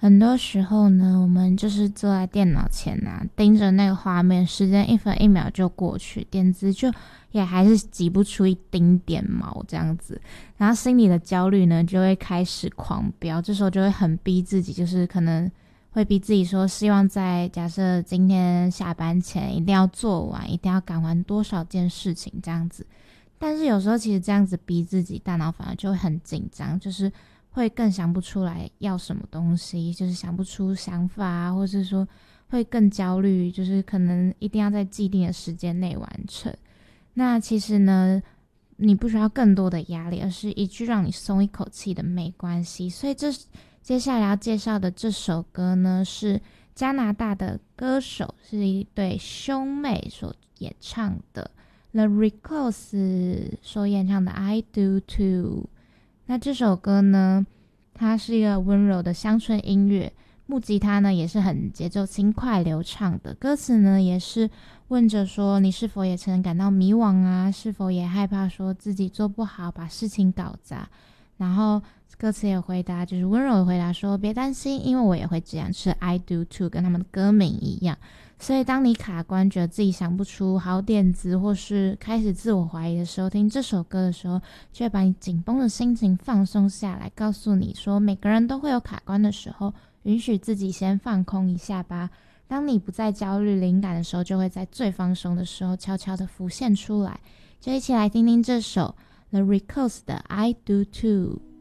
很多时候呢，我们就是坐在电脑前啊，盯着那个画面，时间一分一秒就过去，点子就也还是挤不出一丁点毛这样子，然后心里的焦虑呢就会开始狂飙，这时候就会很逼自己，就是可能会逼自己说，希望在假设今天下班前一定要做完，一定要赶完多少件事情这样子。但是有时候其实这样子逼自己，大脑反而就会很紧张，就是会更想不出来要什么东西，就是想不出想法啊，或是说会更焦虑，就是可能一定要在既定的时间内完成。那其实呢，你不需要更多的压力，而是一句让你松一口气的没关系。所以接下来要介绍的这首歌呢，是加拿大的歌手，是一对兄妹所演唱的。The Recalls 所演唱的 I Do Too。 那这首歌呢，它是一个温柔的乡村音乐，木吉他呢也是很节奏轻快流畅的，歌词呢也是问着说，你是否也曾感到迷惘啊，是否也害怕说自己做不好，把事情搞砸。然后歌词也回答，就是温柔的回答说，别担心，因为我也会这样，是 I do too， 跟他们的歌名一样。所以当你卡关，觉得自己想不出好点子，或是开始自我怀疑的时候，听这首歌的时候，就会把你紧绷的心情放松下来，告诉你说，每个人都会有卡关的时候，允许自己先放空一下吧。当你不再焦虑灵感的时候，就会在最放松的时候悄悄的浮现出来。就一起来听听这首 The Recalls 的 I Do Too。